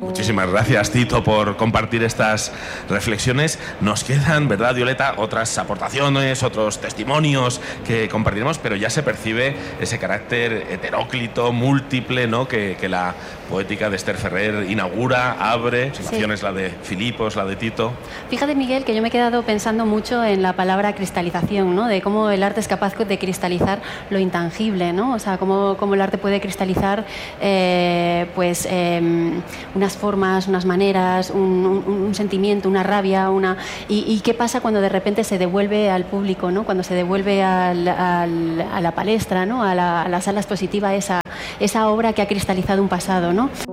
Muchísimas gracias, Tito, por compartir estas reflexiones. Nos quedan, ¿verdad, Violeta?, otras aportaciones, otros testimonios que compartiremos, pero ya se percibe ese carácter heteróclito, múltiple, ¿no?, que la poética de Esther Ferrer inaugura, abre. Su nación es la de Filipos, la de Tito. Fíjate, Miguel, que yo me he quedado pensando mucho en la palabra cristalización, ¿no?, de cómo el arte es capaz de cristalizar lo intangible, ¿no? O sea, cómo el arte puede cristalizar unas formas, unas maneras, un sentimiento, una rabia, y qué pasa cuando de repente se devuelve al público, ¿no?, cuando se devuelve a la palestra, ¿no?, a la sala expositiva esa obra que ha cristalizado un pasado, ¿no?